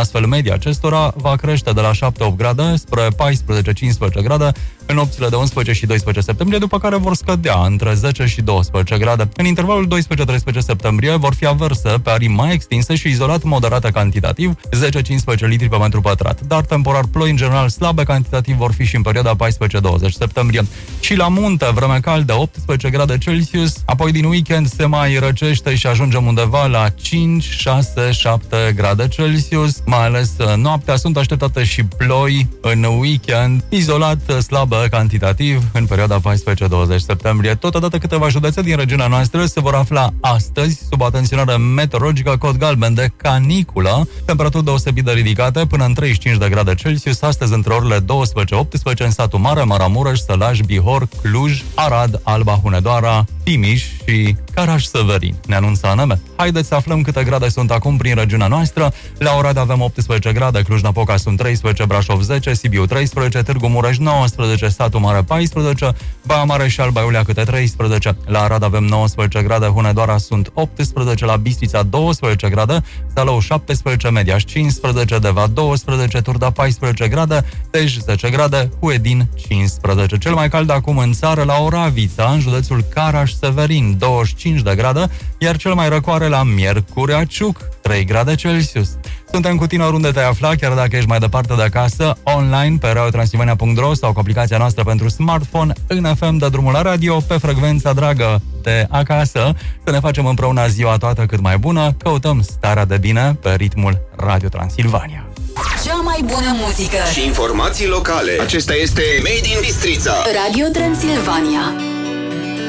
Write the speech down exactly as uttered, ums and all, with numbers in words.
Astfel, media acestora va crește de la șapte opt grade spre paisprezece cincisprezece grade în nopțile de unsprezece și doisprezece septembrie, după care vor scădea între zece și douăsprezece grade. În intervalul doisprezece treisprezece septembrie vor fi averse pe arii mai extinse și izolat moderate cantitativ, zece cincisprezece litri pe metru pătrat. Dar temporar ploi în general slabe cantitativ vor fi și în perioada paisprezece douăzeci septembrie. Și la munte, vreme caldă, optsprezece grade Celsius, apoi din weekend se mai răcește și ajungem undeva la cinci, șase, șapte grade Celsius, mai ales noaptea sunt așteptate și ploi în weekend, izolat slab cantitativ în perioada paisprezece douăzeci septembrie. Totodată câteva județe din regiunea noastră se vor afla astăzi sub atenționare meteorologică, cod galben de caniculă, temperaturi deosebit de ridicate până în treizeci și cinci de grade Celsius, astăzi între orele douăsprezece optsprezece în satul Mare, Maramureș, Sălaș, Bihor, Cluj, Arad, Alba, Hunedoara, Timiș și Caraș-Severin. Ne anunță A N M. Haideți să aflăm câte grade sunt acum prin regiunea noastră. La Oradea avem optsprezece grade, Cluj-Napoca sunt treisprezece, Brașov zece, Sibiu treisprezece, Târgu Mureș nouăsprezece, satul Mare paisprezece, Baia Mare și Alba Iulia câte treisprezece. La Arad avem nouăsprezece grade, Hunedoara sunt optsprezece, la Bistrița douăsprezece grade, Zalău șaptesprezece, Mediaș cincisprezece, Deva douăsprezece, Turda paisprezece grade, Tej zece grade, Huedin cincisprezece. Cel mai cald acum în țară la Oravița, în județul Caraș-Severin, douăzeci și cinci de grade, iar cel mai răcoare la Miercurea Ciuc, trei grade Celsius. Suntem cu tine oriunde te-ai afla, chiar dacă ești mai departe de acasă, online pe radio transilvania punct ro sau cu aplicația noastră pentru smartphone, în F M de drumul la radio, pe frecvența dragă de acasă, să ne facem împreună ziua toată cât mai bună, căutăm starea de bine pe ritmul Radio Transilvania. Cea mai bună muzică și informații locale. Acesta este Made in Bistrița. Radio Transilvania.